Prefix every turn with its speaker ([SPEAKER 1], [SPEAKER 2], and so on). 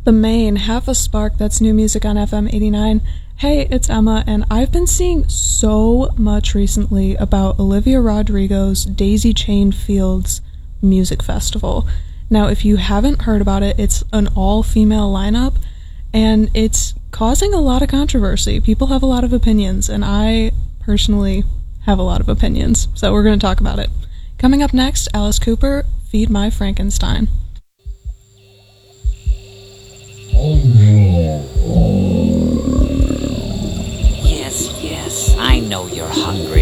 [SPEAKER 1] The Main, Half a Spark, that's new music on FM 89. Hey, it's Emma, and I've been seeing so much recently about Olivia Rodrigo's Daisy Chain Fields Music Festival. Now, if you haven't heard about it, it's an all-female lineup, and it's causing a lot of controversy. People have a lot of opinions, and I personally have a lot of opinions, so we're going to talk about it. Coming up next, Alice Cooper, Feed My Frankenstein.
[SPEAKER 2] Yes, I know you're hungry.